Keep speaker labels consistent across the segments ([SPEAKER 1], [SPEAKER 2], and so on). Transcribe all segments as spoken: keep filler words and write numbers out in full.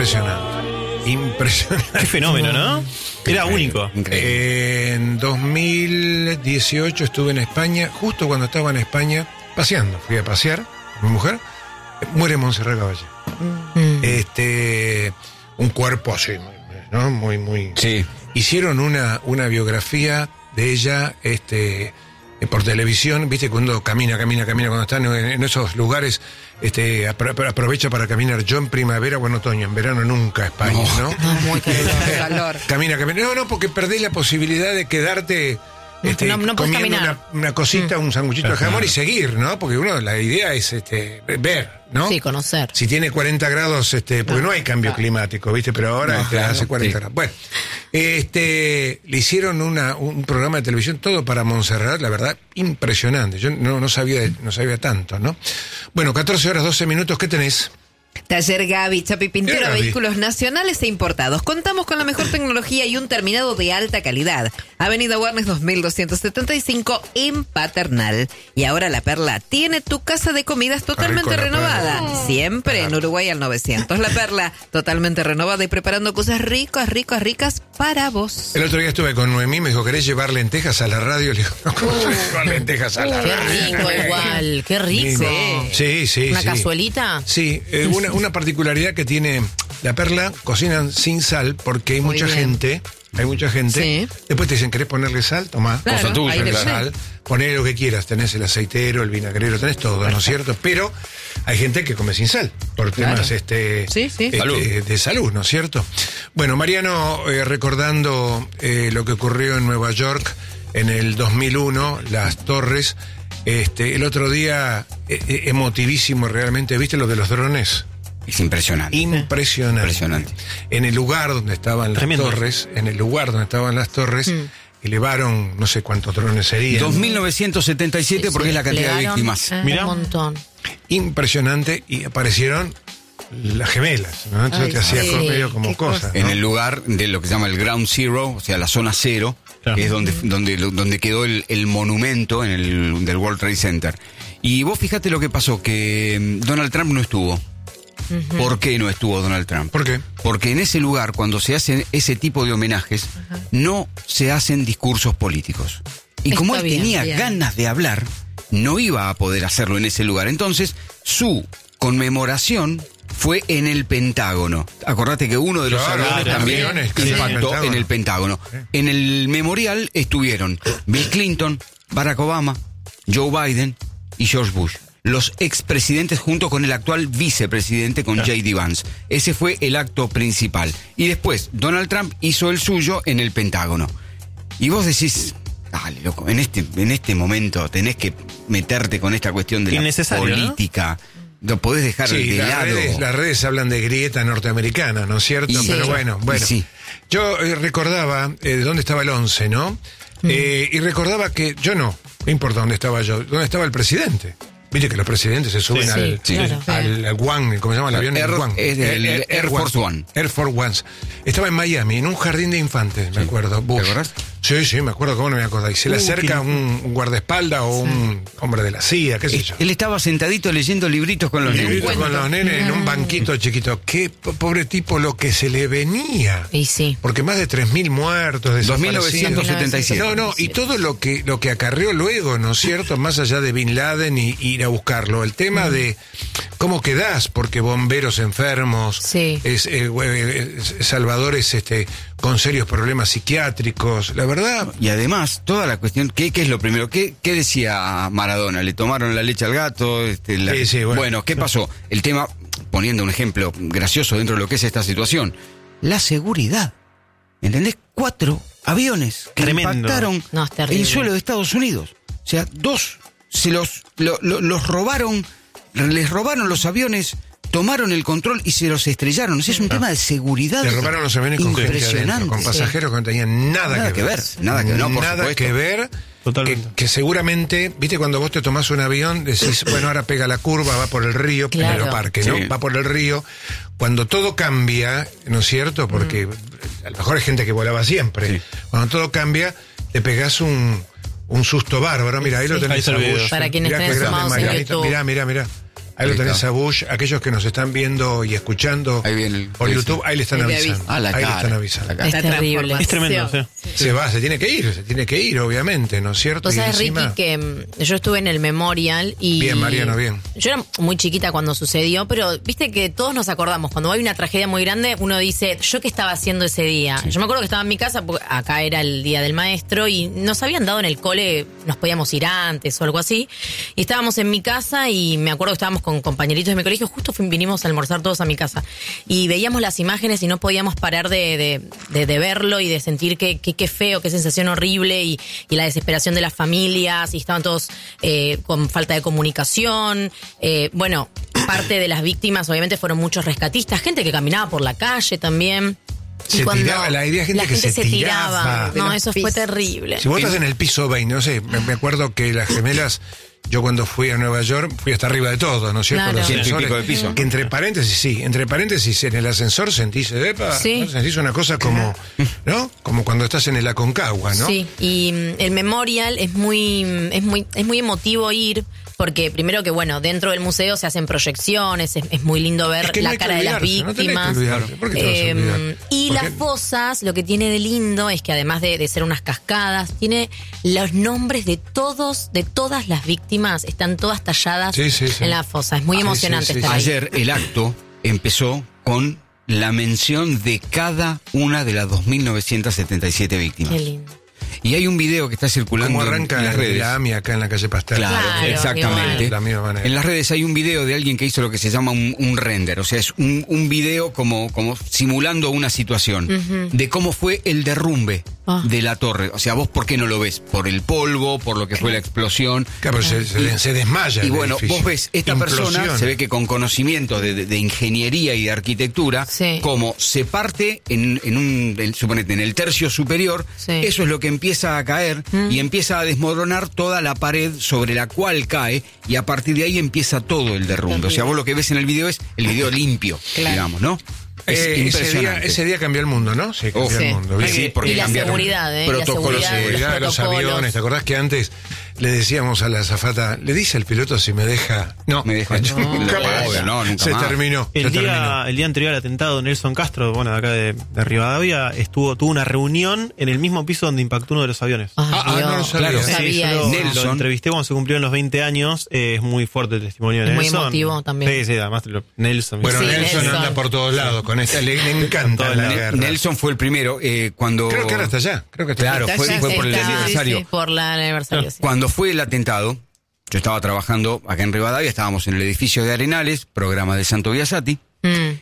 [SPEAKER 1] Impresionante. Impresionante.
[SPEAKER 2] Qué fenómeno, ¿no? Era único.
[SPEAKER 1] Eh, en dos mil dieciocho estuve en España, justo cuando estaba en España, paseando. Fui a pasear con mi mujer. Muere Montserrat Caballé. Mm. Este, un cuerpo así, ¿no? Muy, muy.
[SPEAKER 3] Sí.
[SPEAKER 1] Hicieron una, una biografía de ella, este, por televisión, viste, cuando camina, camina, camina, cuando están en, en esos lugares, este, apro- aprovecha para caminar. Yo en primavera o en otoño, en verano nunca a España, ¿no? ¿no?
[SPEAKER 4] No, muy calor.
[SPEAKER 1] Camina, camina. No, no, porque perdés la posibilidad de quedarte. Este,
[SPEAKER 4] no, no puedes
[SPEAKER 1] comiendo
[SPEAKER 4] caminar.
[SPEAKER 1] una, una cosita, mm. un sanguchito de jamón y seguir, ¿no? Porque uno, la idea es este, ver, ¿no?
[SPEAKER 4] Sí, conocer.
[SPEAKER 1] Si tiene cuarenta grados, este, porque no, no hay cambio claro. climático, ¿viste? Pero ahora
[SPEAKER 3] no,
[SPEAKER 1] este,
[SPEAKER 3] claro,
[SPEAKER 1] hace cuarenta
[SPEAKER 3] sí.
[SPEAKER 1] grados. Bueno, este, le hicieron una, un programa de televisión todo para Montserrat, la verdad, impresionante. Yo no, no sabía, no sabía tanto, ¿no? Bueno, catorce horas, doce minutos, ¿qué tenés?
[SPEAKER 5] Taller Gaby, Chapi Pintura,
[SPEAKER 1] Gaby.
[SPEAKER 5] vehículos nacionales e importados. Contamos con la mejor tecnología y un terminado de alta calidad. Avenida Warnes dos mil doscientos setenta y cinco en Paternal. Y ahora La Perla tiene tu casa de comidas totalmente
[SPEAKER 1] Rico,
[SPEAKER 5] renovada.
[SPEAKER 1] oh.
[SPEAKER 5] Siempre en Uruguay al novecientos. La Perla totalmente renovada y preparando cosas ricas, ricas, ricas para vos.
[SPEAKER 1] El otro día estuve con Noemí, me dijo, ¿querés llevar lentejas a la radio? Le digo, no, ¿cómo uh, llevar lentejas a la
[SPEAKER 4] qué
[SPEAKER 1] radio?
[SPEAKER 4] Qué rico igual, qué rico.
[SPEAKER 1] Sí, sí,
[SPEAKER 4] ¿Una
[SPEAKER 1] sí.
[SPEAKER 4] cazuelita?
[SPEAKER 1] Sí, eh, una, una particularidad que tiene La Perla, cocinan sin sal porque hay
[SPEAKER 5] Muy
[SPEAKER 1] mucha
[SPEAKER 5] bien.
[SPEAKER 1] gente, hay mucha gente.
[SPEAKER 5] Sí.
[SPEAKER 1] Después te dicen, ¿querés ponerle sal? Tomá.
[SPEAKER 5] Claro,
[SPEAKER 1] cosa tuya,
[SPEAKER 5] ahí
[SPEAKER 1] la
[SPEAKER 5] tenés.
[SPEAKER 1] sal. Poné lo que quieras, tenés el aceitero, el vinagrero, tenés todo, ¿no es cierto? Pero hay gente que come sin sal, por
[SPEAKER 5] Claro.
[SPEAKER 1] temas este,
[SPEAKER 5] Sí, sí.
[SPEAKER 1] este,
[SPEAKER 3] Salud.
[SPEAKER 1] de salud, ¿no es cierto? Bueno, Mariano, eh, recordando eh, lo que ocurrió en Nueva York en el dos mil uno, las torres, este, el otro día, eh, emotivísimo realmente, ¿viste lo de los drones?
[SPEAKER 3] Es impresionante.
[SPEAKER 1] Impresionante.
[SPEAKER 3] Impresionante.
[SPEAKER 1] En el lugar donde estaban
[SPEAKER 2] Tremendo.
[SPEAKER 1] las torres, en el lugar donde estaban las torres,
[SPEAKER 4] Mm.
[SPEAKER 1] elevaron, no sé cuántos drones serían.
[SPEAKER 3] dos mil novecientos setenta y siete porque es la cantidad de
[SPEAKER 4] Desplegaron,
[SPEAKER 3] víctimas.
[SPEAKER 4] eh,
[SPEAKER 2] Mirá.
[SPEAKER 4] Un montón.
[SPEAKER 1] Impresionante, y aparecieron las gemelas, ¿no? Entonces
[SPEAKER 4] Ay,
[SPEAKER 1] te hacía
[SPEAKER 4] sí,
[SPEAKER 1] medio como
[SPEAKER 5] qué
[SPEAKER 1] cosas, ¿no?
[SPEAKER 3] En el lugar de lo que se llama el Ground Zero, o sea, la zona cero,
[SPEAKER 2] Claro.
[SPEAKER 3] que es donde, donde, donde quedó el, el monumento en el, del World Trade Center. Y vos fíjate lo que pasó, que mm, Donald Trump no estuvo.
[SPEAKER 4] Ujú.
[SPEAKER 3] ¿Por qué no estuvo Donald Trump?
[SPEAKER 1] ¿Por qué?
[SPEAKER 3] Porque en ese lugar, cuando se hacen ese tipo de homenajes, no se hacen discursos políticos. Y como
[SPEAKER 4] Está
[SPEAKER 3] él
[SPEAKER 4] bien,
[SPEAKER 3] tenía
[SPEAKER 5] bien.
[SPEAKER 3] ganas de hablar, no iba a poder hacerlo en ese lugar. Entonces, su conmemoración fue en el Pentágono. Acordate que uno de los
[SPEAKER 1] Claro,
[SPEAKER 3] aviones
[SPEAKER 2] claro,
[SPEAKER 3] también
[SPEAKER 1] aviones que
[SPEAKER 3] impactó
[SPEAKER 1] en el Pentágono.
[SPEAKER 3] en el Pentágono.
[SPEAKER 1] Sí.
[SPEAKER 3] En el memorial estuvieron Bill Clinton, Barack Obama, Joe Biden y George Bush. Los expresidentes junto con el actual vicepresidente, con J D Vance. Ese fue el acto principal. Y después, Donald Trump hizo el suyo en el Pentágono. Y vos decís, dale, loco, en este, en este momento tenés que meterte con esta cuestión de la
[SPEAKER 2] Innecesario, ¿no?
[SPEAKER 3] política. Lo podés dejar
[SPEAKER 1] Sí,
[SPEAKER 3] de
[SPEAKER 1] las
[SPEAKER 3] lado.
[SPEAKER 1] redes, las redes hablan de grieta norteamericana, ¿no es cierto?
[SPEAKER 3] Y
[SPEAKER 1] Pero
[SPEAKER 3] sí.
[SPEAKER 1] bueno, bueno.
[SPEAKER 3] Y sí.
[SPEAKER 1] Yo eh, recordaba eh, dónde estaba el once, ¿no? Eh, y recordaba que yo no, no importa dónde estaba yo, dónde estaba el presidente. Viste que los presidentes se suben
[SPEAKER 2] Sí,
[SPEAKER 1] al,
[SPEAKER 4] sí, claro.
[SPEAKER 1] al, al One, ¿cómo se llama el avión?
[SPEAKER 3] Air-
[SPEAKER 1] el One.
[SPEAKER 3] es el Air Force One.
[SPEAKER 1] Air Force One. Estaba en Miami, en un jardín de infantes, me acuerdo. Bush.
[SPEAKER 3] ¿Te acordás?
[SPEAKER 1] Sí, sí, me acuerdo, cómo no me acuerdo. Y se le
[SPEAKER 2] Uh,
[SPEAKER 1] acerca
[SPEAKER 2] qué-
[SPEAKER 1] un, un guardaespaldas o un hombre de la C I A, qué sé yo.
[SPEAKER 3] Él estaba sentadito leyendo libritos con los
[SPEAKER 1] Librito
[SPEAKER 3] nenes.
[SPEAKER 1] con los nenes en un banquito chiquito. Qué po- pobre tipo lo que se le venía.
[SPEAKER 4] Y sí.
[SPEAKER 1] Porque más de tres mil muertos,
[SPEAKER 3] dos mil
[SPEAKER 1] desaparecidos.
[SPEAKER 3] novecientos setenta y siete.
[SPEAKER 1] No, no, y todo lo que lo que acarreó luego, ¿no es cierto? Más allá de Bin Laden y, y ir a buscarlo. El tema de cómo quedás, porque bomberos enfermos,
[SPEAKER 4] Sí.
[SPEAKER 1] es, eh, eh, es- salvadores este, con serios problemas psiquiátricos. La verdad,
[SPEAKER 3] Y además, toda la cuestión, ¿qué, qué es lo primero? ¿Qué, ¿Qué decía Maradona? ¿Le tomaron la leche al gato? Este, la-
[SPEAKER 1] Sí, sí, bueno.
[SPEAKER 3] ¿qué pasó? El tema, poniendo un ejemplo gracioso dentro de lo que es esta situación, la seguridad. ¿Entendés? Cuatro aviones que
[SPEAKER 2] Tremendo.
[SPEAKER 3] impactaron
[SPEAKER 4] No, es terrible.
[SPEAKER 3] el suelo de Estados Unidos. O sea, dos se los, lo- lo- los robaron, les robaron los aviones, tomaron el control y se los estrellaron. O sea, es un tema de seguridad.
[SPEAKER 1] le robaron los aviones con gente adentro,
[SPEAKER 3] impresionante.
[SPEAKER 1] con pasajeros que no tenían nada,
[SPEAKER 3] Nada que ver, nada que ver, no, por
[SPEAKER 1] nada
[SPEAKER 3] supuesto.
[SPEAKER 1] que ver.
[SPEAKER 2] Totalmente.
[SPEAKER 1] Que, que seguramente, viste, cuando vos te tomás un avión, decís, bueno, ahora pega la curva, va por el río,
[SPEAKER 4] Claro.
[SPEAKER 1] primero parque, ¿no?
[SPEAKER 3] Sí.
[SPEAKER 1] Va por el río. Cuando todo cambia, ¿no es cierto? Porque a lo mejor hay gente que volaba siempre.
[SPEAKER 3] Sí.
[SPEAKER 1] Cuando todo cambia, te pegás un, un susto bárbaro. Mira, ahí lo
[SPEAKER 4] Sí.
[SPEAKER 1] tenés
[SPEAKER 2] Ahí está
[SPEAKER 1] a
[SPEAKER 2] el video.
[SPEAKER 1] Bush.
[SPEAKER 4] Para quienes
[SPEAKER 1] Mirá
[SPEAKER 4] estén
[SPEAKER 1] qué grande
[SPEAKER 4] sumados en
[SPEAKER 1] Marianita.
[SPEAKER 4] YouTube.
[SPEAKER 1] Mirá, mirá, mirá. Ahí lo
[SPEAKER 3] Ahí
[SPEAKER 1] tenés
[SPEAKER 3] está.
[SPEAKER 1] a Bush. Aquellos que nos están viendo y escuchando
[SPEAKER 3] Ahí viene el-
[SPEAKER 1] por
[SPEAKER 3] ahí
[SPEAKER 1] YouTube,
[SPEAKER 3] sí.
[SPEAKER 1] ahí le están
[SPEAKER 5] Ahí le
[SPEAKER 1] avisando.
[SPEAKER 3] Ah, la
[SPEAKER 1] ahí le
[SPEAKER 3] cara,
[SPEAKER 1] están avisando.
[SPEAKER 3] la cara.
[SPEAKER 4] Es
[SPEAKER 5] La
[SPEAKER 4] terrible.
[SPEAKER 2] Es tremendo, sí.
[SPEAKER 1] Se va, se tiene que ir, se tiene que ir, obviamente, ¿no es cierto?
[SPEAKER 4] Vos
[SPEAKER 1] Y
[SPEAKER 4] sabés,
[SPEAKER 1] encima-
[SPEAKER 4] Ricky, que mm, yo estuve en el Memorial y...
[SPEAKER 1] Bien, Mariano, bien.
[SPEAKER 4] Yo era muy chiquita cuando sucedió, pero viste que todos nos acordamos. Cuando hay una tragedia muy grande, uno dice, ¿yo qué estaba haciendo ese día? Yo me acuerdo que estaba en mi casa, porque acá era el día del maestro, y nos habían dado en el cole, nos podíamos ir antes o algo así. Y estábamos en mi casa y me acuerdo que estábamos con compañeritos de mi colegio, justo fui- vinimos a almorzar todos a mi casa. Y veíamos las imágenes y no podíamos parar de, de, de, de verlo y de sentir que, que, qué feo, qué sensación horrible y, y la desesperación de las familias, y estaban todos eh, con falta de comunicación. Eh, bueno, parte de las víctimas obviamente fueron muchos rescatistas, gente que caminaba por la calle también. Y
[SPEAKER 1] Se
[SPEAKER 4] cuando
[SPEAKER 1] tiraba, la idea de gente
[SPEAKER 4] la
[SPEAKER 1] que
[SPEAKER 4] gente
[SPEAKER 1] se tiraba.
[SPEAKER 4] No,
[SPEAKER 5] De
[SPEAKER 4] eso
[SPEAKER 5] los
[SPEAKER 4] fue
[SPEAKER 5] pisos.
[SPEAKER 4] terrible.
[SPEAKER 1] Si vos estás en el piso veinte, no sé, me, me acuerdo que las gemelas, yo cuando fui a Nueva York, fui hasta arriba de todo, ¿no es cierto?
[SPEAKER 4] Claro.
[SPEAKER 1] Los
[SPEAKER 3] Ciento y
[SPEAKER 1] ascensores,
[SPEAKER 3] pico de piso.
[SPEAKER 1] que entre paréntesis, sí, entre paréntesis, en el ascensor sentís, epa,
[SPEAKER 4] Sí.
[SPEAKER 1] ¿no? Sentís una cosa como, ¿no? Como cuando estás en el Aconcagua, ¿no?
[SPEAKER 4] Sí, y mm, el Memorial es muy, es muy, es muy emotivo ir, porque primero que bueno, dentro del museo se hacen proyecciones, es, es muy lindo ver
[SPEAKER 1] Es que no
[SPEAKER 4] la
[SPEAKER 1] hay que
[SPEAKER 4] cara de las
[SPEAKER 1] olvidarse, no tenés que
[SPEAKER 4] víctimas.
[SPEAKER 1] olvidarte. ¿Por qué te vas a olvidar?
[SPEAKER 4] Eh, y
[SPEAKER 1] ¿Por
[SPEAKER 4] las
[SPEAKER 1] qué?
[SPEAKER 4] fosas, lo que tiene de lindo es que además de, de ser unas cascadas, tiene los nombres de todos, de todas las víctimas, están todas talladas
[SPEAKER 1] Sí, sí, sí.
[SPEAKER 4] en la fosa. Es muy
[SPEAKER 1] Sí,
[SPEAKER 4] emocionante
[SPEAKER 1] sí, sí,
[SPEAKER 4] estar
[SPEAKER 1] sí.
[SPEAKER 4] ahí.
[SPEAKER 3] Ayer el acto empezó con la mención de cada una de las dos mil novecientas setenta y siete víctimas.
[SPEAKER 4] Qué lindo.
[SPEAKER 3] Y hay un video que está circulando
[SPEAKER 1] Como
[SPEAKER 3] en
[SPEAKER 1] arranca
[SPEAKER 3] las redes.
[SPEAKER 1] la AMI acá en la calle Pastel.
[SPEAKER 3] Claro,
[SPEAKER 4] Claro,
[SPEAKER 3] exactamente.
[SPEAKER 4] igual.
[SPEAKER 1] De la misma manera.
[SPEAKER 3] En las redes hay un video de alguien que hizo lo que se llama un, un render, o sea, es un, un video como, como simulando una situación de cómo fue el derrumbe
[SPEAKER 4] Ah.
[SPEAKER 3] de la torre. O sea, vos ¿por qué no lo ves? Por el polvo, por lo que fue la explosión.
[SPEAKER 1] Claro, pero se, se, se desmaya.
[SPEAKER 3] Y
[SPEAKER 1] el
[SPEAKER 3] bueno,
[SPEAKER 1] edificio.
[SPEAKER 3] vos ves, esta
[SPEAKER 1] Implosiona.
[SPEAKER 3] persona se ve que con conocimiento de, de- de ingeniería y de arquitectura,
[SPEAKER 4] Sí.
[SPEAKER 3] como se parte en, en un, en, suponete, en el tercio superior,
[SPEAKER 4] Sí.
[SPEAKER 3] eso es lo que empieza a caer y empieza a desmoronar toda la pared sobre la cual cae, y a partir de ahí empieza todo el derrumbe. O sea, vos lo que ves en el video es el video limpio,
[SPEAKER 5] Claro.
[SPEAKER 3] digamos, ¿no? Es
[SPEAKER 1] Eh, ese, día,
[SPEAKER 3] impresionante.
[SPEAKER 1] ese día cambió el mundo, ¿no? Sí, cambió
[SPEAKER 3] Oh,
[SPEAKER 1] el
[SPEAKER 5] sí.
[SPEAKER 1] mundo. ¿viste?
[SPEAKER 3] Sí, porque
[SPEAKER 4] Y la
[SPEAKER 3] cambiaron
[SPEAKER 4] seguridad, ¿eh? La
[SPEAKER 3] protocolos
[SPEAKER 4] seguridad,
[SPEAKER 3] de-
[SPEAKER 4] los
[SPEAKER 1] Seguridad de los
[SPEAKER 4] protocolos.
[SPEAKER 1] aviones. ¿Te acordás que antes le decíamos a la azafata, le dice al piloto si me deja? No,
[SPEAKER 3] Me deja-
[SPEAKER 1] nunca
[SPEAKER 3] No,
[SPEAKER 1] más.
[SPEAKER 3] obvio, no, nunca
[SPEAKER 1] Se
[SPEAKER 3] más.
[SPEAKER 1] terminó.
[SPEAKER 2] El
[SPEAKER 1] se
[SPEAKER 2] día,
[SPEAKER 1] terminó.
[SPEAKER 2] el día anterior al atentado, Nelson Castro, bueno, de acá de, de Rivadavia, estuvo, tuvo una reunión en el mismo piso donde impactó uno de los aviones.
[SPEAKER 4] Ay,
[SPEAKER 1] Ah, ah,
[SPEAKER 4] Dios.
[SPEAKER 1] no lo sabía.
[SPEAKER 3] Claro.
[SPEAKER 2] Sí,
[SPEAKER 4] sabía
[SPEAKER 2] yo lo,
[SPEAKER 4] eso.
[SPEAKER 3] Nelson.
[SPEAKER 2] lo entrevisté cuando se cumplieron los veinte años. eh, es muy fuerte el testimonio de
[SPEAKER 4] Es muy
[SPEAKER 2] Nelson.
[SPEAKER 4] emotivo también.
[SPEAKER 2] Sí, sí, además lo- Nelson.
[SPEAKER 1] Bueno,
[SPEAKER 4] Sí,
[SPEAKER 1] Nelson,
[SPEAKER 4] Nelson.
[SPEAKER 1] anda por todos lados con esta, le, le encanta
[SPEAKER 2] Toda
[SPEAKER 1] la
[SPEAKER 2] la-
[SPEAKER 1] guerra.
[SPEAKER 3] Nelson fue el primero eh, cuando...
[SPEAKER 1] Creo que ahora está allá. Creo que está
[SPEAKER 3] Claro,
[SPEAKER 1] allá.
[SPEAKER 3] fue,
[SPEAKER 5] Está
[SPEAKER 3] fue
[SPEAKER 5] allá,
[SPEAKER 3] por el
[SPEAKER 5] está, sí,
[SPEAKER 3] aniversario.
[SPEAKER 4] Sí, por la aniversario, sí.
[SPEAKER 3] Cuando fue el atentado, yo estaba trabajando acá en Rivadavia, estábamos en el edificio de Arenales, programa de Santo Biasati,
[SPEAKER 4] Mm.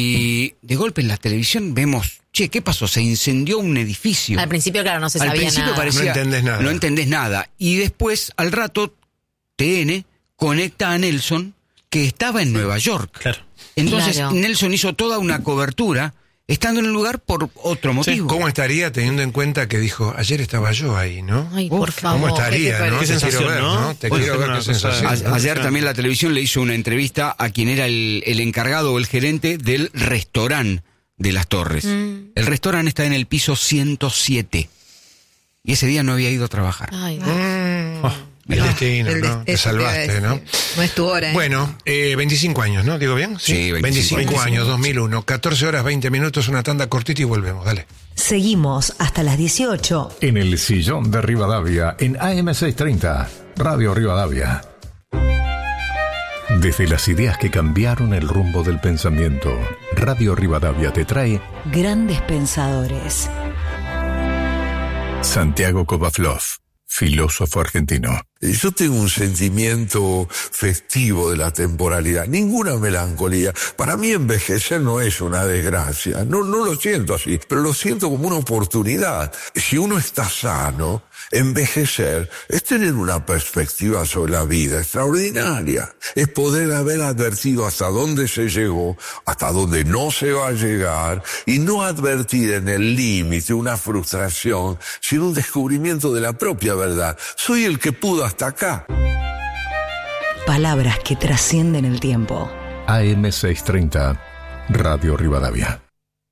[SPEAKER 3] y de golpe en la televisión vemos, che, ¿qué pasó? Se incendió un edificio.
[SPEAKER 4] Al principio, claro, no se
[SPEAKER 3] Al
[SPEAKER 4] sabía
[SPEAKER 3] principio
[SPEAKER 4] nada.
[SPEAKER 3] parecía...
[SPEAKER 1] No entendés nada.
[SPEAKER 3] No entendés nada. Y después, al rato, T N conecta a Nelson, que estaba en Nueva York.
[SPEAKER 2] Claro.
[SPEAKER 3] Entonces,
[SPEAKER 4] Claro.
[SPEAKER 3] Nelson hizo toda una cobertura, estando en el lugar por otro motivo.
[SPEAKER 1] ¿Cómo estaría teniendo en cuenta que dijo, ayer estaba yo ahí, ¿no?
[SPEAKER 4] Ay,
[SPEAKER 3] Uf,
[SPEAKER 4] por favor.
[SPEAKER 1] ¿Cómo estaría,
[SPEAKER 5] ¿qué te
[SPEAKER 1] no?
[SPEAKER 2] parece?
[SPEAKER 1] Te
[SPEAKER 2] Qué
[SPEAKER 1] quiero
[SPEAKER 2] sensación,
[SPEAKER 1] ver,
[SPEAKER 2] ¿no?
[SPEAKER 1] ¿no? Te
[SPEAKER 2] Puede
[SPEAKER 1] quiero
[SPEAKER 2] ser
[SPEAKER 1] ver
[SPEAKER 2] una
[SPEAKER 1] qué
[SPEAKER 2] cosa-
[SPEAKER 1] sensación.
[SPEAKER 3] A- Ayer también la televisión le hizo una entrevista a quien era el, el encargado o el gerente del restaurante de Las Torres.
[SPEAKER 4] Mm.
[SPEAKER 3] El restaurante está en el piso ciento siete. Y ese día no había ido a trabajar.
[SPEAKER 4] Ay, Dios.
[SPEAKER 1] Mm,
[SPEAKER 2] Oh,
[SPEAKER 1] el destino,
[SPEAKER 5] El
[SPEAKER 1] ¿no?
[SPEAKER 5] des-
[SPEAKER 1] Te
[SPEAKER 5] eso te iba a
[SPEAKER 1] salvaste, ¿no?
[SPEAKER 5] decir. No es tu hora, ¿eh?
[SPEAKER 1] Bueno, eh, veinticinco años, ¿no? ¿Digo bien?
[SPEAKER 3] Sí, veinticinco.
[SPEAKER 1] años, dos mil uno, catorce horas, veinte minutos, una tanda cortita y volvemos, dale.
[SPEAKER 6] Seguimos hasta las dieciocho.
[SPEAKER 7] En el sillón de Rivadavia, en A M seiscientos treinta, Radio Rivadavia. Desde las ideas que cambiaron el rumbo del pensamiento, Radio Rivadavia te trae
[SPEAKER 6] Grandes pensadores.
[SPEAKER 7] Santiago Kovaflov, filósofo argentino.
[SPEAKER 8] Yo tengo un sentimiento festivo de la temporalidad, ninguna melancolía. Para mí envejecer no es una desgracia, no, no lo siento así, pero lo siento como una oportunidad. Si uno está sano, envejecer es tener una perspectiva sobre la vida extraordinaria. Es poder haber advertido hasta dónde se llegó, hasta dónde no se va a llegar, y no advertir en el límite una frustración, sino un descubrimiento de la propia verdad. Soy el que pudo hasta acá.
[SPEAKER 6] Palabras que trascienden el tiempo.
[SPEAKER 7] A M seiscientos treinta, Radio Rivadavia.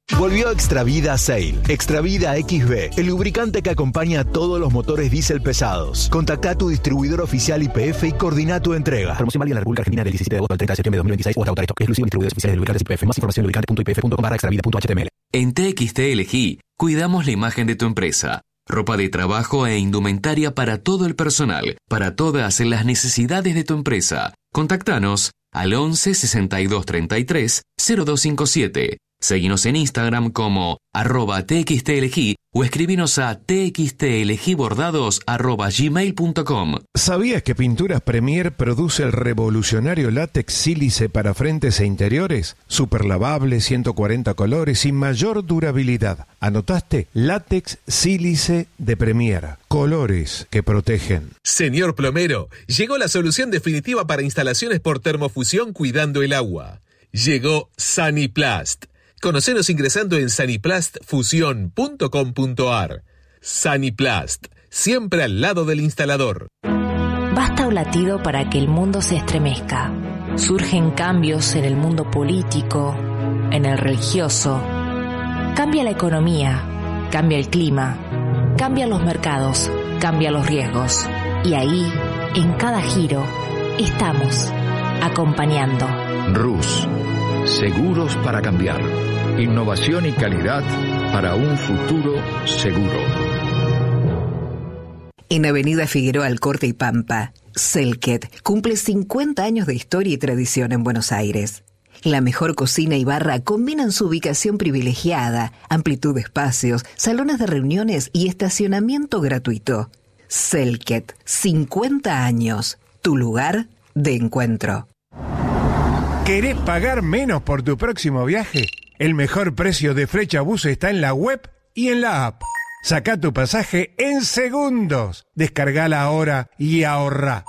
[SPEAKER 9] Volvió Extravida Sail. Extravida X B, el lubricante que acompaña a todos los motores diésel pesados. Contacta a tu distribuidor oficial Y P F y coordina tu entrega.
[SPEAKER 10] Promoción válida en la República Argentina del diecisiete de agosto al treinta de septiembre de dos mil veintiséis o hasta agotar stock. Exclusivo distribuidores oficiales de lubricantes Y P F. Más información en lubricante punto i p f punto com barra extravida punto h t m l.
[SPEAKER 11] En T X T elegí, cuidamos la imagen de tu empresa. Ropa de trabajo e indumentaria para todo el personal, para todas las necesidades de tu empresa. Contactanos al once sesenta y dos treinta y tres cero dos cincuenta y siete. Seguinos en Instagram como arroba txtelegí o escribinos a txtelegibordados arroba gmail punto com.
[SPEAKER 1] ¿Sabías que Pinturas Premier produce el revolucionario látex sílice para frentes e interiores? Super lavable, ciento cuarenta colores y mayor durabilidad. ¿Anotaste? Látex sílice de Premier. Colores que protegen.
[SPEAKER 12] Señor plomero, llegó la solución definitiva para instalaciones por termofusión cuidando el agua. Llegó Saniplast. Conocenos ingresando en saniplast fusión punto com punto a r. Saniplast, siempre al lado del instalador.
[SPEAKER 6] Basta un latido para que el mundo se estremezca. Surgen cambios en el mundo político, en el religioso. Cambia la economía, cambia el clima, cambian los mercados, cambian los riesgos. Y ahí, en cada giro, estamos acompañando.
[SPEAKER 7] Rus, seguros para cambiar. Innovación y calidad para un futuro seguro.
[SPEAKER 5] En Avenida Figueroa Alcorte y Pampa, Selket cumple cincuenta años de historia y tradición en Buenos Aires. La mejor cocina y barra combinan su ubicación privilegiada, amplitud de espacios, salones de reuniones y estacionamiento gratuito. Selket, cincuenta años, tu lugar de encuentro.
[SPEAKER 1] ¿Querés pagar menos por tu próximo viaje? El mejor precio de Flechabús está en la web y en la app. Sacá tu pasaje en segundos. Descargala ahora y ahorrá.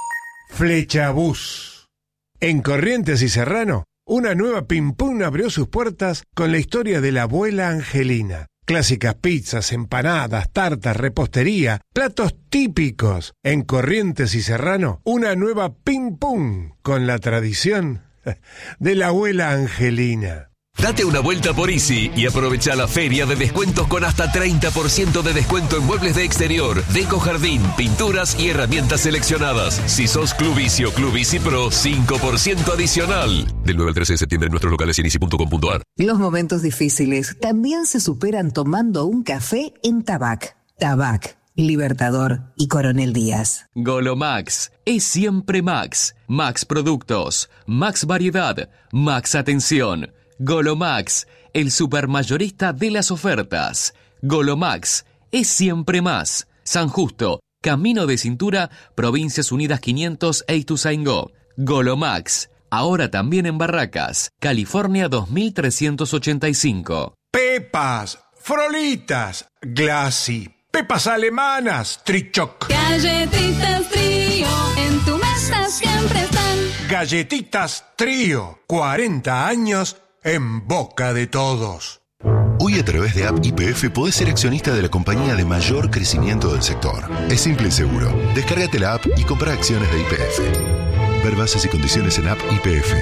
[SPEAKER 1] Flechabús. En Corrientes y Serrano, una nueva Pim Pum abrió sus puertas con la historia de la abuela Angelina. Clásicas pizzas, empanadas, tartas, repostería, platos típicos. En Corrientes y Serrano, una nueva Pim Pum con la tradición de la abuela Angelina.
[SPEAKER 13] Date una vuelta por Easy y aprovecha la feria de descuentos con hasta treinta por ciento de descuento en muebles de exterior, deco jardín, pinturas y herramientas seleccionadas. Si sos Club Easy o Club Easy Pro, cinco por ciento adicional. Del nueve al trece de septiembre en nuestros locales en easy punto com punto a r.
[SPEAKER 5] Los momentos difíciles también se superan tomando un café en Tabac. Tabac, Libertador y Coronel Díaz.
[SPEAKER 11] Golomax es siempre Max. Max Productos, Max Variedad, Max Atención. Golomax, el supermayorista de las ofertas. Golomax es siempre más. San Justo, Camino de Cintura, Provincias Unidas quinientos e Ituzaingó. Golomax, ahora también en Barracas, California dos mil trescientos ochenta y cinco.
[SPEAKER 1] Pepas, Frolitas, Glassy, Pepas alemanas, Trichoc.
[SPEAKER 14] Galletitas Trío, en tu mesa siempre están.
[SPEAKER 1] Galletitas Trío, cuarenta años en boca de todos.
[SPEAKER 15] Hoy a través de App Y P F podés ser accionista de la compañía de mayor crecimiento del sector. Es simple y seguro. Descárgate la app y compra acciones de Y P F. Ver bases y condiciones en App Y P F.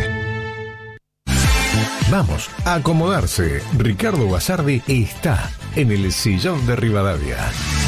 [SPEAKER 7] Vamos a acomodarse. Ricardo Basardi está en el sillón de Rivadavia.